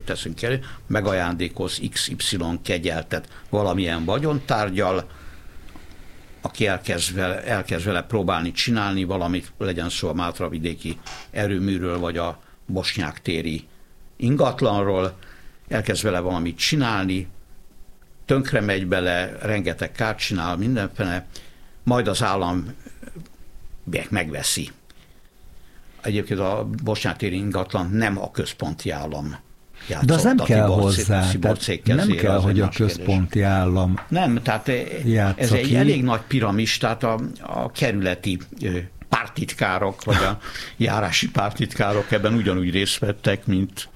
teszünk elő, megajándékoz XY kegyeltet valamilyen vagyontárgyal, aki elkezd vele próbálni csinálni valamit, legyen szó a mátravidéki erőműről, vagy a bosnyák téri ingatlanról, elkezd vele valamit csinálni, tönkre megy bele, rengeteg kárt csinál, mindenféle, majd az állam megveszi. Egyébként a bosnyák téri ingatlan nem a központi állam játszott. De az nem kell hozzá, nem kell, hogy a központi állam nem, tehát ez egy elég nagy piramis, tehát a kerületi pártitkárok, vagy a járási pártitkárok ebben ugyanúgy részt vettek, mint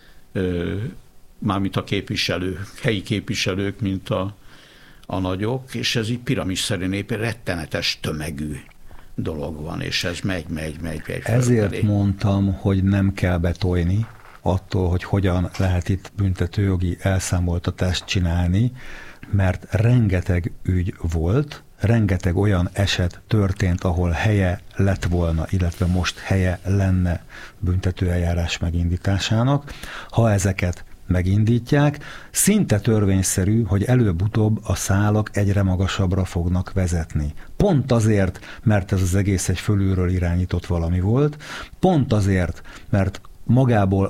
mármint a helyi képviselők, mint a nagyok, és ez így piramis-szerűen éppen rettenetes tömegű dolog van, és ez megy. Ezért mondtam, hogy nem kell betolni attól, hogy hogyan lehet itt büntetőjogi elszámoltatást csinálni, mert rengeteg ügy volt, rengeteg olyan eset történt, ahol helye lett volna, illetve most helye lenne büntetőeljárás megindításának. Ha ezeket megindítják, szinte törvényszerű, hogy előbb-utóbb a szálak egyre magasabbra fognak vezetni. Pont azért, mert ez az egész egy fölülről irányított valami volt, pont azért, mert magából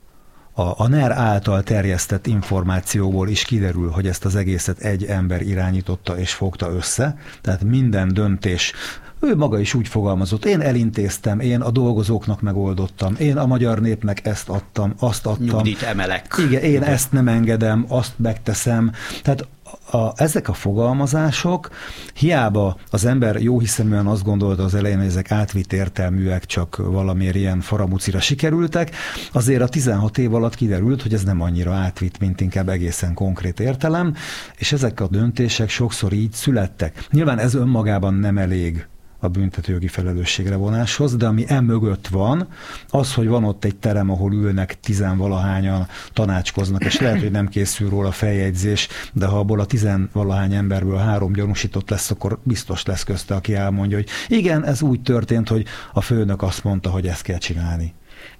a NER által terjesztett információból is kiderül, hogy ezt az egészet egy ember irányította és fogta össze, tehát minden döntés, ő maga is úgy fogalmazott, én elintéztem, én a dolgozóknak megoldottam, én a magyar népnek ezt adtam, azt adtam. Nyugdíjt emelek. Igen, én ezt nem engedem, azt megteszem. Tehát ezek a fogalmazások, hiába az ember jóhiszeműen azt gondolta az elején, hogy ezek átvitt értelműek, csak valamiért ilyen faramucira sikerültek, azért a 16 év alatt kiderült, hogy ez nem annyira átvitt, mint inkább egészen konkrét értelem, és ezek a döntések sokszor így születtek. Nyilván ez önmagában nem elég a büntetőjogi felelősségre vonáshoz, de ami emögött van, az, hogy van ott egy terem, ahol ülnek tizenvalahányan, tanácskoznak, és lehet, hogy nem készül róla feljegyzés, de ha abból a tizenvalahány emberből 3 gyanúsított lesz, akkor biztos lesz közte, aki elmondja, hogy igen, ez úgy történt, hogy a főnök azt mondta, hogy ezt kell csinálni.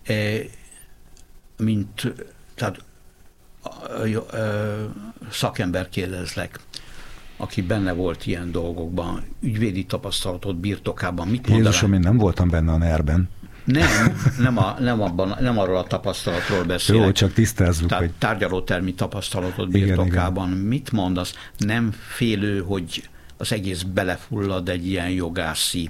Tehát szakember kérdezlek, aki benne volt ilyen dolgokban, ügyvédi tapasztalatot birtokában, mit mondaná? Jézusom, én nem voltam benne a NER-ben. Nem arról a tapasztalatról beszélek. Jó, csak tisztázzuk. Tehát tárgyalótermi tapasztalatot birtokában. Igen. Mit mondasz? Nem félő, hogy az egész belefullad egy ilyen jogászi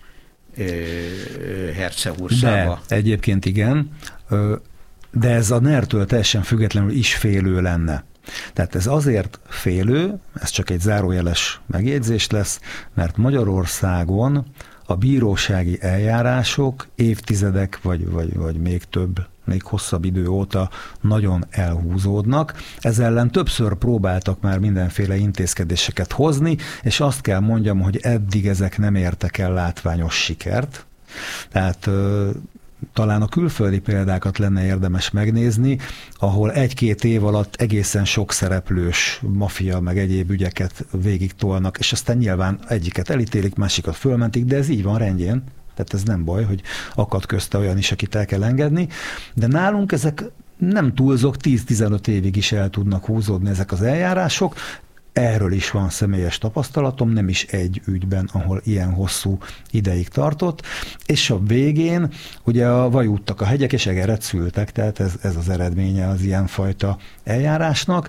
hercehurszába? De egyébként igen, de ez a NER-től teljesen függetlenül is félő lenne. Tehát ez azért félő, ez csak egy zárójeles megjegyzés lesz, mert Magyarországon a bírósági eljárások évtizedek, vagy még több, még hosszabb idő óta nagyon elhúzódnak. Ez ellen többször próbáltak már mindenféle intézkedéseket hozni, és azt kell mondjam, hogy eddig ezek nem értek el látványos sikert. Tehát talán a külföldi példákat lenne érdemes megnézni, ahol 1-2 év alatt egészen sok szereplős mafia meg egyéb ügyeket végig tolnak, és aztán nyilván egyiket elítélik, másikat fölmentik, de ez így van rendjén, tehát ez nem baj, hogy akad közte olyan is, akit el kell engedni, de nálunk ezek nem túlzok, 10-15 évig is el tudnak húzódni ezek az eljárások. Erről is van személyes tapasztalatom, nem is egy ügyben, ahol ilyen hosszú ideig tartott, és a végén ugye a vajúttak a hegyek, és egeret szültek, tehát ez az eredménye az ilyenfajta eljárásnak.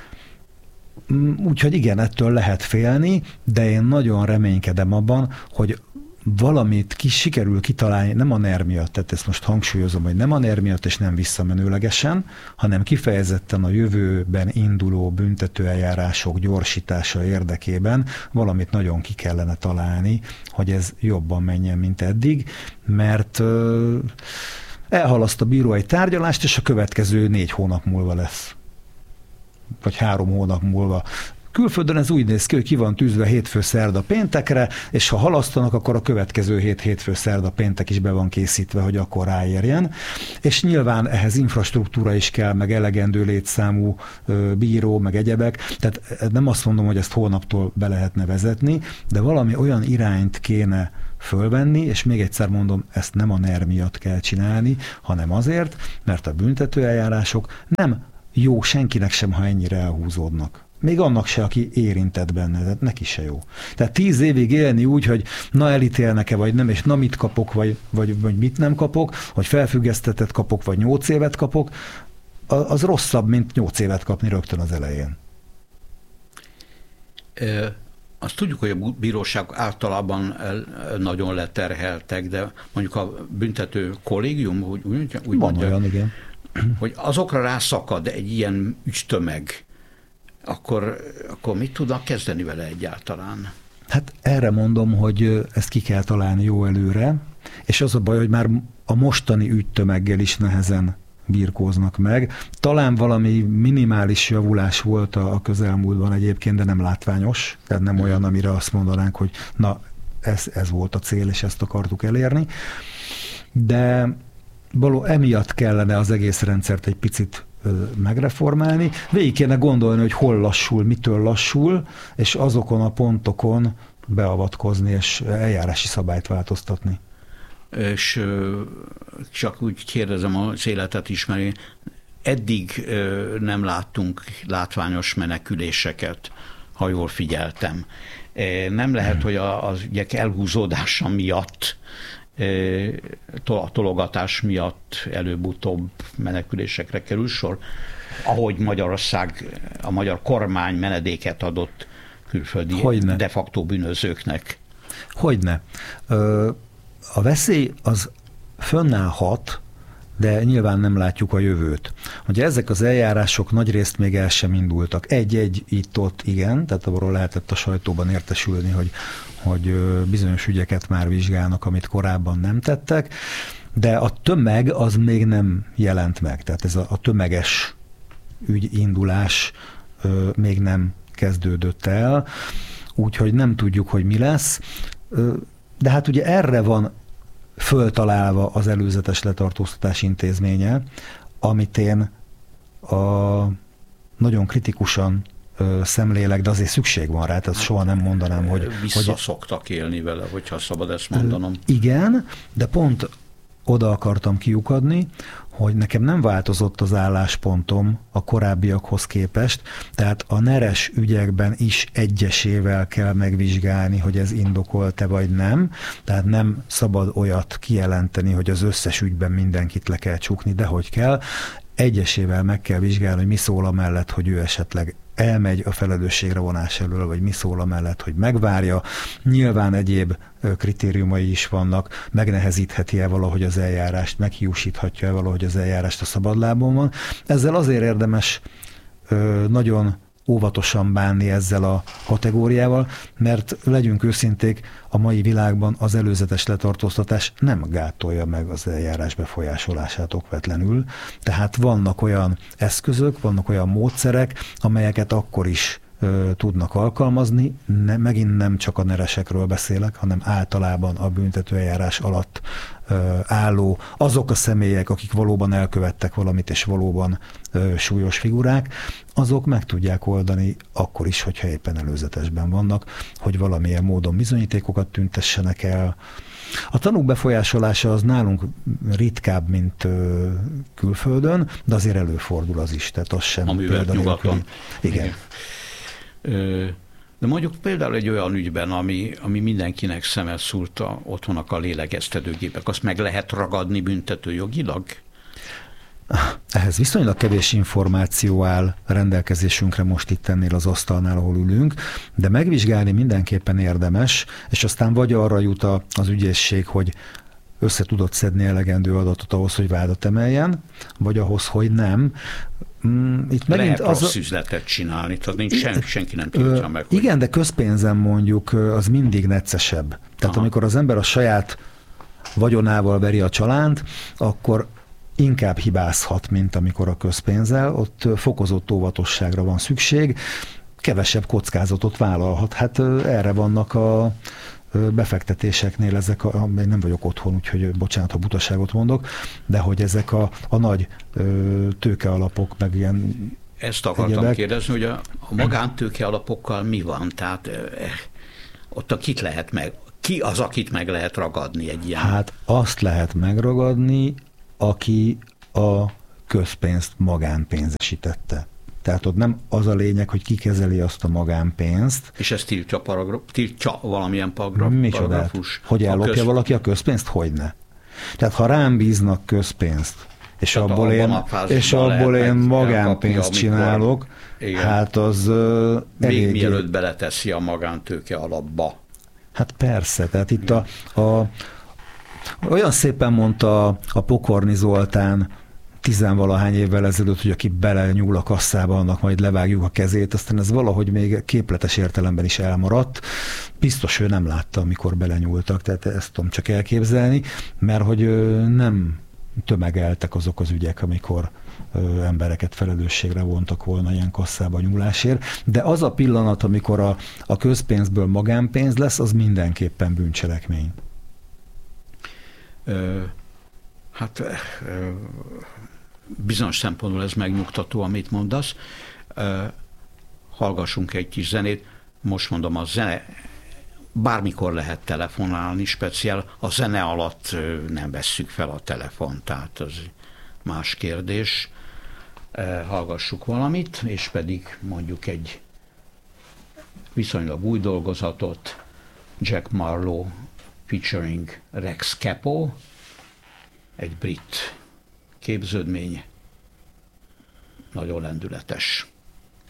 Úgyhogy igen, ettől lehet félni, de én nagyon reménykedem abban, hogy valamit sikerül kitalálni, nem a NER miatt, tehát ezt most hangsúlyozom, hogy nem a NER miatt és nem visszamenőlegesen, hanem kifejezetten a jövőben induló büntetőeljárások gyorsítása érdekében valamit nagyon ki kellene találni, hogy ez jobban menjen, mint eddig, mert elhalaszt a bíró egy tárgyalást, és a következő 4 hónap múlva lesz. Vagy 3 hónap múlva. Külföldön ez úgy néz ki, hogy ki van tűzve hétfő, szerda, péntekre, és ha halasztanak, akkor a következő hétfő, szerda, péntek is be van készítve, hogy akkor ráérjen. És nyilván ehhez infrastruktúra is kell, meg elegendő létszámú bíró, meg egyebek. Tehát nem azt mondom, hogy ezt holnaptól be lehetne vezetni, de valami olyan irányt kéne fölvenni, és még egyszer mondom, ezt nem a NER miatt kell csinálni, hanem azért, mert a büntetőeljárások nem jó senkinek sem, ha ennyire elhúzódnak. Még annak se, aki érintett benne, tehát neki se jó. Tehát 10 évig élni úgy, hogy na elítélnek-e, vagy nem, és na mit kapok, vagy mit nem kapok, hogy felfüggesztetet kapok, vagy 8 évet kapok, az rosszabb, mint 8 évet kapni rögtön az elején. Azt tudjuk, hogy a bíróságok általában nagyon leterheltek, de mondjuk a büntető kollégium, úgy van mondja, olyan, igen. Hogy azokra rászakad egy ilyen ügytömeg, akkor mit tudnak kezdeni vele egyáltalán? Hát erre mondom, hogy ezt ki kell találni jó előre, és az a baj, hogy már a mostani ügytömeggel is nehezen birkóznak meg. Talán valami minimális javulás volt a közelmúltban egyébként, de nem látványos, tehát nem olyan, amire azt mondanánk, hogy na, ez volt a cél, és ezt akartuk elérni. De emiatt kellene az egész rendszert egy picit megreformálni. Végig kéne gondolni, hogy hol lassul, mitől lassul, és azokon a pontokon beavatkozni, és eljárási szabályt változtatni. És csak úgy kérdezem, az életet ismeri, eddig nem láttunk látványos meneküléseket, ha jól figyeltem. Nem lehet, hogy az ügyek elhúzódása miatt, a tologatás miatt előbb-utóbb menekülésekre kerül sor, ahogy Magyarország, a magyar kormány menedéket adott külföldi de facto bűnözőknek. Hogyne. A veszély az fönnállhat, de nyilván nem látjuk a jövőt. Ugye ezek az eljárások nagyrészt még el sem indultak. Egy-egy itt-ott igen, tehát arról lehetett a sajtóban értesülni, hogy bizonyos ügyeket már vizsgálnak, amit korábban nem tettek, de a tömeg az még nem jelent meg. Tehát ez a tömeges ügyindulás még nem kezdődött el, úgyhogy nem tudjuk, hogy mi lesz. De hát ugye erre van föltalálva az előzetes letartóztatás intézménye, amit én nagyon kritikusan szemlélek, de azért szükség van rá, tehát soha nem mondanám, hogy... Visszaszoktak élni vele, hogyha szabad ezt mondanom. Igen, de pont oda akartam kiukadni, hogy nekem nem változott az álláspontom a korábbiakhoz képest, tehát a neres ügyekben is egyesével kell megvizsgálni, hogy ez indokolt-e vagy nem, tehát nem szabad olyat kijelenteni, hogy az összes ügyben mindenkit le kell csukni, de hogy kell, egyesével meg kell vizsgálni, hogy mi szól amellett, hogy ő esetleg elmegy a felelősségre vonás elől, vagy mi szól amellett, hogy megvárja. Nyilván egyéb kritériumai is vannak, megnehezítheti-e valahogy az eljárást, meghiúsíthatja-e valahogy az eljárást, a szabadlábon van. Ezzel azért érdemes nagyon óvatosan bánni ezzel a kategóriával, mert legyünk őszinték, a mai világban az előzetes letartóztatás nem gátolja meg az eljárás befolyásolását okvetlenül, tehát vannak olyan eszközök, vannak olyan módszerek, amelyeket akkor is tudnak alkalmazni, megint nem csak a neresekről beszélek, hanem általában a büntetőeljárás alatt álló azok a személyek, akik valóban elkövettek valamit, és valóban súlyos figurák, azok meg tudják oldani akkor is, hogyha éppen előzetesben vannak, hogy valamilyen módon bizonyítékokat tüntessenek el. A tanúk befolyásolása az nálunk ritkább, mint külföldön, de azért előfordul az is, tehát az sem. A művelt nyugaton. Igen. De mondjuk például egy olyan ügyben, ami mindenkinek szemet szúrt, ott vannak a lélegeztetőgépek, azt meg lehet ragadni büntetőjogilag? Ehhez viszonylag kevés információ áll rendelkezésünkre most itt ennél az asztalnál, ahol ülünk, de megvizsgálni mindenképpen érdemes, és aztán vagy arra jut az ügyészség, hogy össze tudott szedni elegendő adatot ahhoz, hogy vádat emeljen, vagy ahhoz, hogy nem. Itt megint lehet rossz üzletet csinálni, tehát senki nem tudja meg. Igen, hogy... de közpénzen mondjuk az mindig neccesebb. Tehát amikor az ember a saját vagyonával veri a csalánt, akkor inkább hibázhat, mint amikor a közpénzzel. Ott fokozott óvatosságra van szükség, kevesebb kockázatot vállalhat. Hát erre vannak a befektetéseknél ezek, még nem vagyok otthon, úgyhogy bocsánat, ha butaságot mondok, de hogy ezek a nagy tőkealapok, meg ilyen ezt akartam kérdezni, hogy a magántőke alapokkal mi van? Tehát ott kit Ki az, akit meg lehet ragadni egy ilyen? Hát azt lehet megragadni, aki a közpénzt magánpénzesítette. Tehát ott nem az a lényeg, hogy ki kezeli azt a magánpénzt. És ezt tiltja valamilyen paragrafus? Hogy ellopja valaki a közpénzt? Hogyne. Tehát ha rám bíznak közpénzt, és tehát abból én magánpénzt csinálok, igen. Hát az még mielőtt beleteszi a magántőke alapba. Hát persze, tehát itt olyan szépen mondta a Pokorni Zoltán 10-valahány évvel ezelőtt, hogy aki belenyúl a kasszába, annak majd levágjuk a kezét, aztán ez valahogy még képletes értelemben is elmaradt. Biztos ő nem látta, amikor belenyúltak, tehát ezt tudom csak elképzelni, mert hogy nem tömegeltek azok az ügyek, amikor embereket felelősségre vontak volna ilyen kasszába nyúlásért, de az a pillanat, amikor a közpénzből magánpénz lesz, az mindenképpen bűncselekmény. Bizonyos szempontból ez megnyugtató, amit mondasz. Hallgassunk egy kis zenét. Most mondom, a zene bármikor lehet telefonálni, speciál a zene alatt nem vesszük fel a telefont, tehát az más kérdés. Hallgassuk valamit, és pedig mondjuk egy viszonylag új dolgozatot, Jack Marlowe featuring Rex Capo, egy brit képződmény, nagyon lendületes.